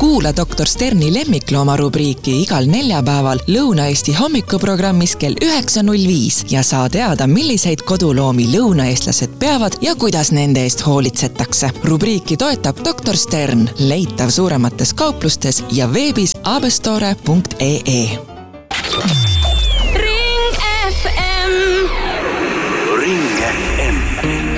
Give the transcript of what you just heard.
Kuula Dr. Sterni lemmiklooma rubriiki igal neljapäeval Lõuna-Eesti hommikuprogrammis kell 9.05 ja saa teada, milliseid koduloomi lõunaeestlased peavad ja kuidas nende eest hoolitsetakse. Rubriiki toetab Dr. Stern, leitav suuremates kauplustes ja veebis abestore.ee.